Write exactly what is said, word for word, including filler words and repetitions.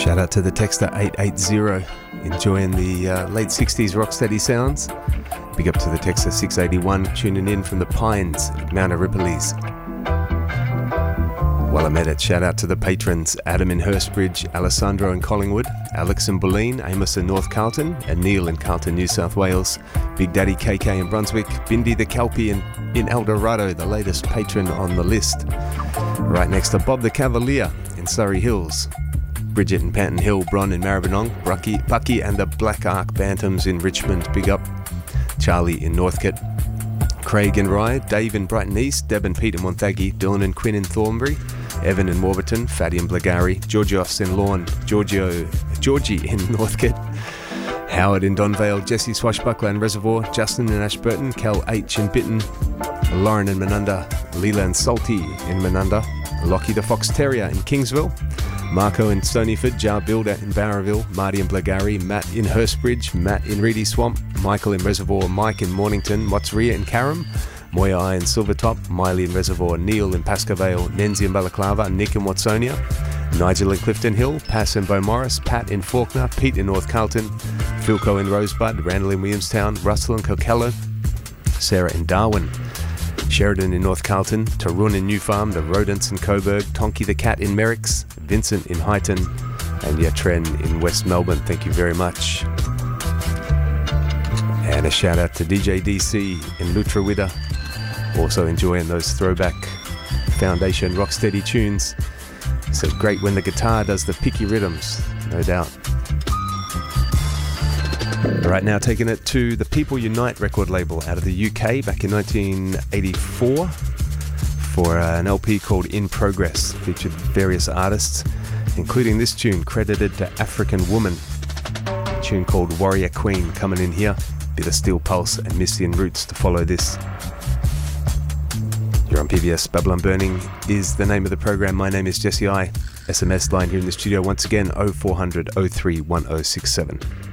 Shout out to the texter eight eight zero, enjoying the uh, late sixties rocksteady sounds. Big up to the texter six eighty-one, tuning in from the Pines at Mount Eryples. While I'm at it, shout out to the patrons Adam in Hurstbridge, Alessandro in Collingwood, Alex in Bulleen, Amos in North Carlton, and Neil in Carlton, New South Wales, Big Daddy K K in Brunswick, Bindi the Kelpie in, in El Dorado, the latest patron on the list. Right next to Bob the Cavalier in Surrey Hills, Bridget in Panton Hill, Bron in Maribyrnong, Bucky, Bucky and the Black Ark Bantams in Richmond, big up. Charlie in Northcote, Craig in Rye, Dave in Brighton East, Deb and Pete in Montague, Dylan and Quinn in Thornbury, Evan in Warburton, Fatty in Blagary, Georgios in Lawn, Giorgio, Georgie in Northcote, Howard in Donvale, Jesse Swashbuckler in Reservoir, Justin in Ashburton, Cal H in Bitten, Lauren in Menunda, Leland Salty in Menunda, Lockie the Fox Terrier in Kingsville, Marco in Stonyford, Jar Builder in Barraville, Marty in Blagary, Matt in Hurstbridge, Matt in Reedy Swamp, Michael in Reservoir, Mike in Mornington, Motsria in Carrum, Moyai in Silvertop, Miley in Reservoir, Neil in Pascoe, Nenzi in Balaclava, Nick in Watsonia, Nigel in Clifton Hill, Pass in Beaumaris, Pat in Faulkner, Pete in North Carlton, Philco in Rosebud, Randall in Williamstown, Russell in Coquello, Sarah in Darwin, Sheridan in North Carlton, Tarun in New Farm, the Rodents in Coburg, Tonky the Cat in Merricks, Vincent in Highton, and Yatren in West Melbourne. Thank you very much. And a shout out to D J D C in Lutrawida, also enjoying those throwback foundation rocksteady tunes. So great when the guitar does the picky rhythms, no doubt. Right now taking it to the People Unite record label out of the U K back in nineteen eighty-four for an L P called In Progress. Featured various artists, including this tune credited to African Woman, a tune called Warrior Queen coming in here. Bit of Steel Pulse and Mystian Roots to follow this. You're on P B S. Babylon Burning is the name of the program. My name is Jesse I. S M S line here in the studio once again, oh four hundred oh three ten sixty-seven.